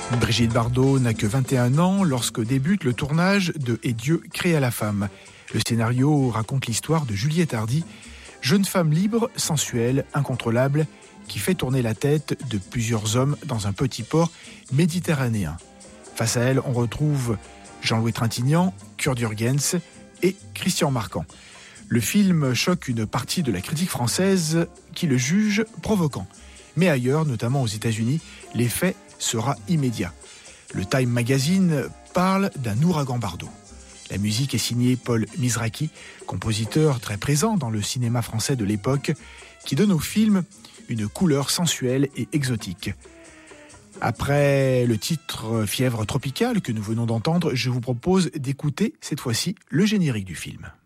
Brigitte Bardot n'a que 21 ans lorsque débute le tournage de « Et Dieu créa la femme ». Le scénario raconte l'histoire de Juliette Hardy, jeune femme libre, sensuelle, incontrôlable, qui fait tourner la tête de plusieurs hommes dans un petit port méditerranéen. Face à elle, on retrouve Jean-Louis Trintignant, Kurt Jürgens et Christian Marquand. Le film choque une partie de la critique française qui le juge provoquant. Mais ailleurs, notamment aux États-Unis, l'effet sera immédiat. Le Time Magazine parle d'un ouragan Bardot. La musique est signée Paul Mizrachi, compositeur très présent dans le cinéma français de l'époque, qui donne au film une couleur sensuelle et exotique. Après le titre Fièvre tropicale que nous venons d'entendre, je vous propose d'écouter cette fois-ci le générique du film.